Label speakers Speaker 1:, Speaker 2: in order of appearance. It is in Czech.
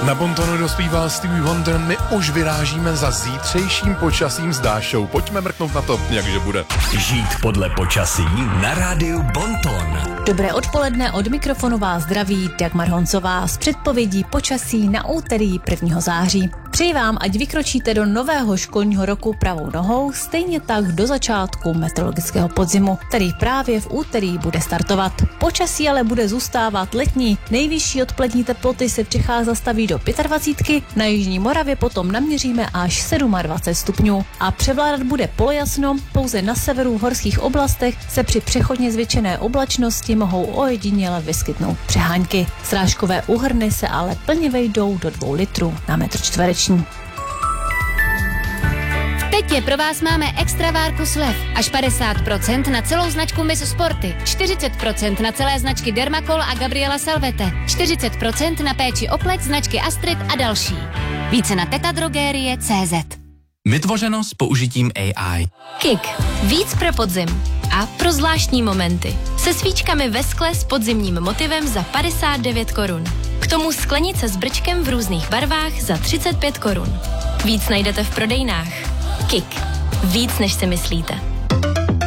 Speaker 1: Na Bontonu dospíval Stevie Wonder, my už vyrážíme za zítřejším počasím s Dášou. Pojďme mrknout na to, jakže bude.
Speaker 2: Žít podle počasí na rádiu Bonton.
Speaker 3: Dobré odpoledne, od mikrofonu vás zdraví Dagmar Honcová s předpovědí počasí na úterý 1. září. Přeji vám, ať vykročíte do nového školního roku pravou nohou, stejně tak do začátku meteorologického podzimu, který právě v úterý bude startovat. Počasí ale bude zůstávat letní. Nejvyšší odpolední teploty se v Čechách zastaví do 25, na jižní Moravě potom naměříme až 27 stupňů a převládat bude polojasno, pouze na severu v horských oblastech se při přechodně zvětšené oblačnosti mohou ojediněle vyskytnout přehánky. Srážkové úhrny se ale plně vejdou do 2 litrů na metr čtvereční.
Speaker 4: Teď je pro vás máme extra várku slev. Až 50% na celou značku Miss Sporty. 40% na celé značky Dermacol a Gabriela Salvete. 40% na péči o pleť značky Astrid a další. Více na tetadrogerie.cz.
Speaker 5: Vytvořeno s použitím AI.
Speaker 6: KIK. Víc pro podzim. A pro zvláštní momenty. Se svíčkami ve skle s podzimním motivem za 59 korun. K tomu sklenice s brčkem v různých barvách za 35 korun. Víc najdete v prodejnách. KIK. Víc než si myslíte.